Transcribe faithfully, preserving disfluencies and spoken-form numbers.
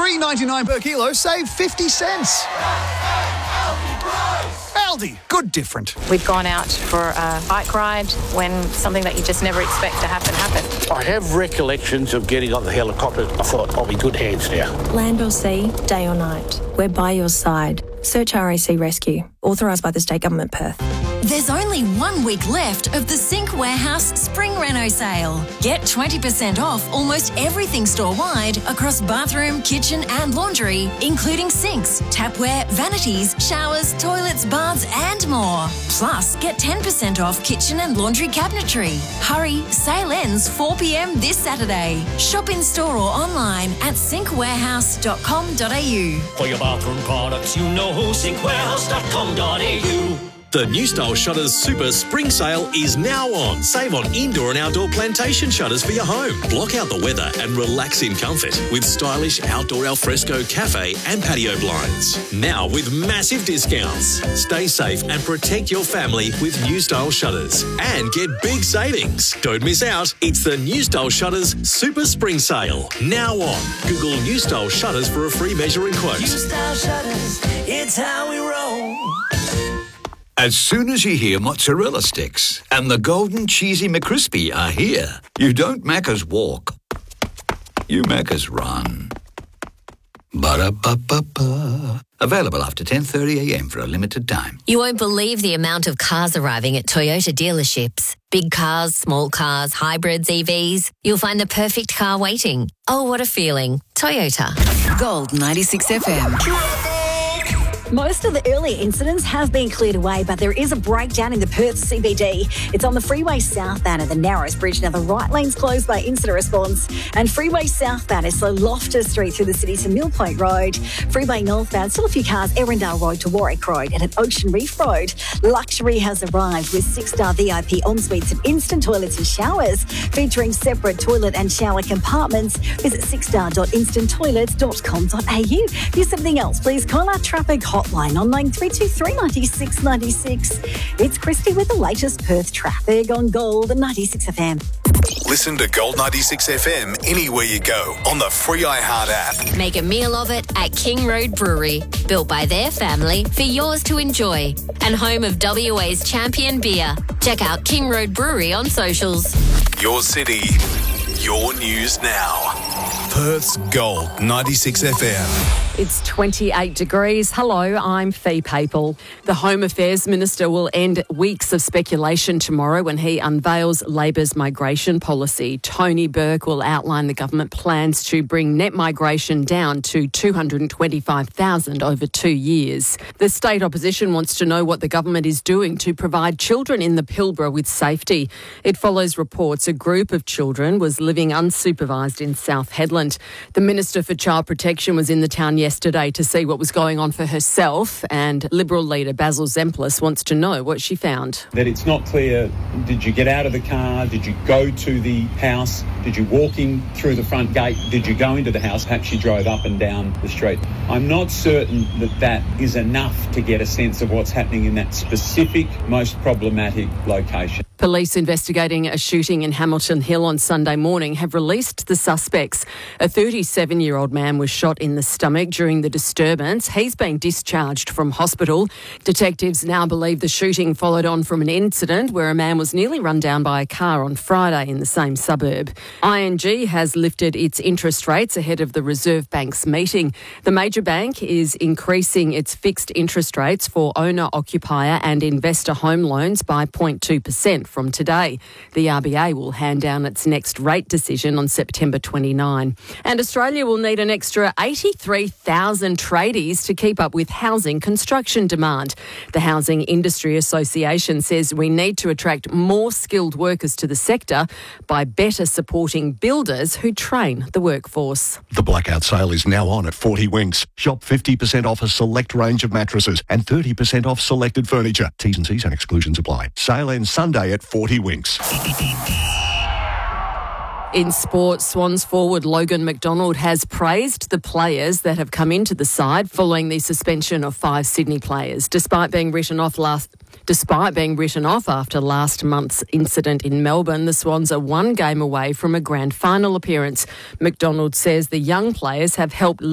three dollars ninety-nine per kilo, save fifty cents. Aldi, good different. We'd gone out for a bike ride when something that you just never expect to happen happened. I have recollections of getting on the helicopter. I thought, I'll be good hands now. Land or sea, day or night, we're by your side. Search R A C Rescue, authorised by the State Government Perth. There's only one week left of the Sync Warehouse Spring Reno sale. Get twenty percent off almost everything store-wide across bathroom, kitchen and laundry, including sinks, tapware, vanities, showers, toilets, baths and more. Plus, get ten percent off kitchen and laundry cabinetry. Hurry, sale ends four p.m. this Saturday. Shop in store or online at sync warehouse dot com dot a u. For your bathroom products, you know sync warehouse dot com dot a u. The New Style Shutters Super Spring Sale is now on. Save on indoor and outdoor plantation shutters for your home. Block out the weather and relax in comfort with stylish outdoor alfresco cafe and patio blinds. Now with massive discounts. Stay safe and protect your family with New Style Shutters. And get big savings. Don't miss out. It's the New Style Shutters Super Spring Sale. Now on. Google New Style Shutters for a free measuring quote. New Style Shutters, it's how we roll. As soon as you hear mozzarella sticks and the golden cheesy McCrispy are here, you don't Macca's walk, you Macca's run. Ba-da-ba-ba-ba. Available after ten thirty a m for a limited time. You won't believe the amount of cars arriving at Toyota dealerships. Big cars, small cars, hybrids, E Vs. You'll find the perfect car waiting. Oh, what a feeling. Toyota. Gold ninety-six F M. Most of the earlier incidents have been cleared away, but there is a breakdown in the Perth C B D. It's on the freeway southbound at the Narrows Bridge. Now, the right lane's closed by incident response, and freeway southbound is so Loftus Street through the city to Mill Point Road. Freeway northbound, still a few cars, Erindale Road to Warwick Road, and at Ocean Reef Road. Luxury has arrived with six-star V I P en-suites and instant toilets and showers, featuring separate toilet and shower compartments. Visit six star dot instant toilets dot com dot a u. Here's something else. Please call our traffic hotline on nine three two three nine six nine six. It's Christy with the latest Perth traffic on Gold ninety-six F M. Listen to Gold ninety-six F M anywhere you go on the free iHeart app. Make a meal of it at King Road Brewery, built by their family for yours to enjoy, and home of W A's champion beer. Check out King Road Brewery on socials. Your city, your news now. Perth's Gold ninety-six F M. It's twenty-eight degrees. Hello, I'm Fee Papel. The Home Affairs Minister will end weeks of speculation tomorrow when he unveils Labor's migration policy. Tony Burke will outline the government plans to bring net migration down to two hundred twenty-five thousand over two years. The state opposition wants to know what the government is doing to provide children in the Pilbara with safety. It follows reports a group of children was living unsupervised in South Hedland. The Minister for Child Protection was in the town yesterday to see what was going on for herself, and Liberal leader Basil Zemplis wants to know what she found. That it's not clear, did you get out of the car? Did you go to the house? Did you walk in through the front gate? Did you go into the house? Perhaps you drove up and down the street. I'm not certain that that is enough to get a sense of what's happening in that specific, most problematic location. Police investigating a shooting in Hamilton Hill on Sunday morning have released the suspects. A thirty-seven-year-old man was shot in the stomach during the disturbance. He's been discharged from hospital. Detectives now believe the shooting followed on from an incident where a man was nearly run down by a car on Friday in the same suburb. I N G has lifted its interest rates ahead of the Reserve Bank's meeting. The major bank is increasing its fixed interest rates for owner, occupier and investor home loans by zero point two percent from today. The R B A will hand down its next rate decision on September twenty-ninth. And Australia will need an extra eighty-three thousand tradies to keep up with housing construction demand. The Housing Industry Association says we need to attract more skilled workers to the sector by better supporting builders who train the workforce. The blackout sale is now on at forty Winks. Shop fifty percent off a select range of mattresses and thirty percent off selected furniture. T's and C's and exclusions apply. Sale ends Sunday at forty Winks. In sport, Swans forward Logan McDonald has praised the players that have come into the side following the suspension of five Sydney players. Despite being written off last, despite being written off after last month's incident in Melbourne, the Swans are one game away from a grand final appearance. McDonald says the young players have helped